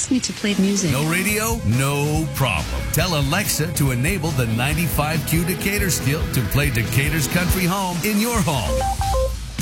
ask me to play music. No radio? No problem. Tell Alexa to enable the 95Q Decatur skill to play Decatur's Country Home in your home.